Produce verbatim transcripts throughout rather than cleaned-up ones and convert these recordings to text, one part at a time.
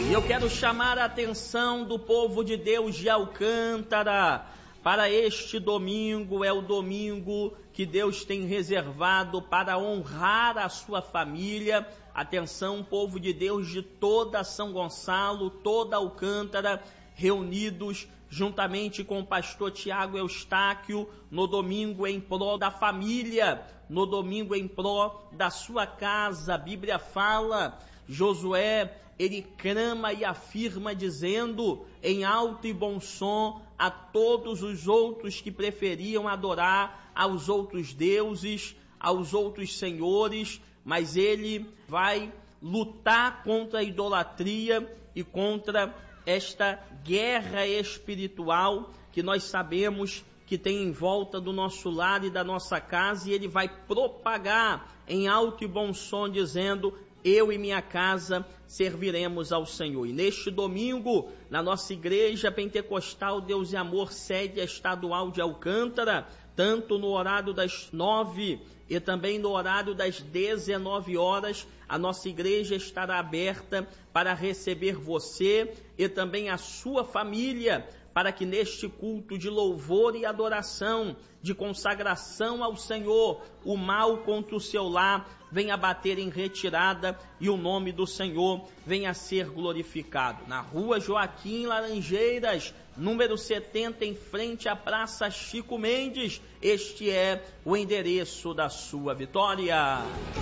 Eu quero chamar a atenção do povo de Deus de Alcântara para este domingo. É o domingo que Deus tem reservado para honrar a sua família. Atenção, povo de Deus de toda São Gonçalo, toda Alcântara, reunidos juntamente com o pastor Tiago Eustáquio, no domingo em prol da família, no domingo em prol da sua casa. A Bíblia fala, Josué, ele clama e afirma dizendo em alto e bom som a todos os outros que preferiam adorar aos outros deuses, aos outros senhores, mas ele vai lutar contra a idolatria e contra esta guerra espiritual que nós sabemos que tem em volta do nosso lar e da nossa casa, e ele vai propagar em alto e bom som dizendo: eu e minha casa serviremos ao Senhor. E neste domingo, na nossa igreja pentecostal Deus e Amor, sede estadual de Alcântara, tanto no horário das nove e também no horário das dezenove horas, a nossa igreja estará aberta para receber você e também a sua família, para que neste culto de louvor e adoração, de consagração ao Senhor, o mal contra o seu lar venha bater em retirada e o nome do Senhor venha a ser glorificado. Na rua Joaquim Laranjeiras, número setenta, em frente à Praça Chico Mendes, este é o endereço da sua vitória.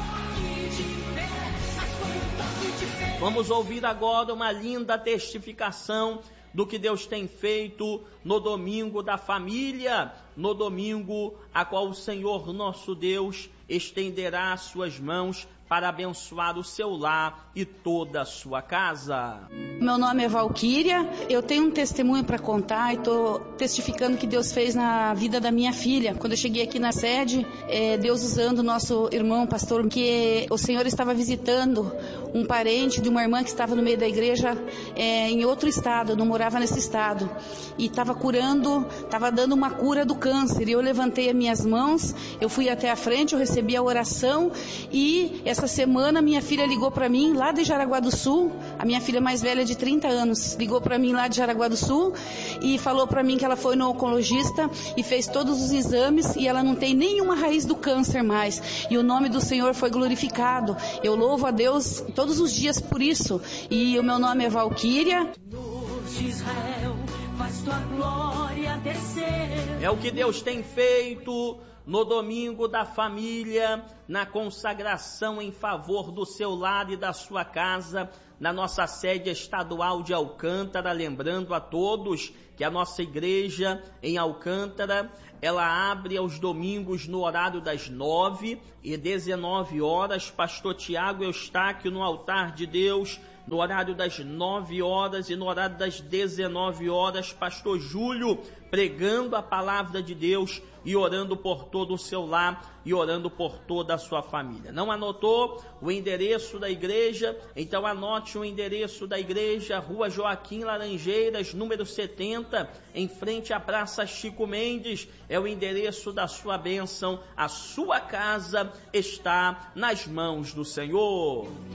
Vamos ouvir agora uma linda testificação do que Deus tem feito no domingo da família, no domingo a qual o Senhor nosso Deus estenderá as suas mãos para abençoar o seu lar e toda a sua casa. Meu nome é Valquíria, eu tenho um testemunho para contar e estou testificando o que Deus fez na vida da minha filha. Quando eu cheguei aqui na sede, é, Deus usando o nosso irmão pastor, que o Senhor estava visitando um parente de uma irmã que estava no meio da igreja é, em outro estado, eu não morava nesse estado, e estava curando, estava dando uma cura do câncer, e eu levantei as minhas mãos, eu fui até a frente, eu recebi a oração, e essa semana minha filha ligou para mim lá de Jaraguá do Sul, a minha filha mais velha de trinta anos, ligou para mim lá de Jaraguá do Sul e falou para mim que ela foi no oncologista e fez todos os exames e ela não tem nenhuma raiz do câncer mais, e o nome do Senhor foi glorificado. Eu louvo a Deus todos os dias por isso, e o meu nome é Valquíria. É o que Deus tem feito no domingo da família, na consagração em favor do seu lar e da sua casa, na nossa sede estadual de Alcântara. Lembrando a todos que a nossa igreja em Alcântara, ela abre aos domingos no horário das nove e dezenove horas, pastor Tiago Eustáquio no altar de Deus, no horário das nove horas, e no horário das dezenove horas, pastor Júlio pregando a palavra de Deus e orando por todo o seu lar e orando por toda a sua família. Não anotou o endereço da igreja? Então anote o endereço da igreja, rua Joaquim Laranjeiras, número setenta, em frente à Praça Chico Mendes, é o endereço da sua bênção. A sua casa está nas mãos do Senhor.